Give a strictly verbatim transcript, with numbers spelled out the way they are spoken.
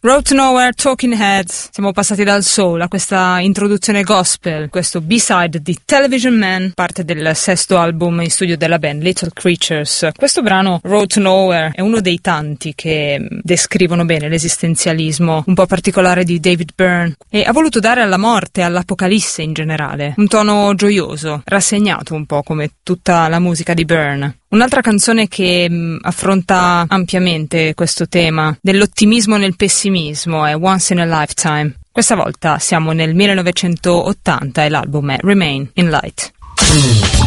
Road to Nowhere, Talking Heads. Siamo passati dal soul a questa introduzione gospel, questo B-side di Television Man, parte del sesto album in studio della band Little Creatures. Questo brano, Road to Nowhere, è uno dei tanti che descrivono bene l'esistenzialismo un po' particolare di David Byrne e ha voluto dare alla morte, all'apocalisse in generale, un tono gioioso, rassegnato un po' come tutta la musica di Byrne. Un'altra canzone che mh, affronta ampiamente questo tema dell'ottimismo nel pessimismo è Once in a Lifetime. Questa volta siamo nel millenovecentottanta e l'album è Remain in Light.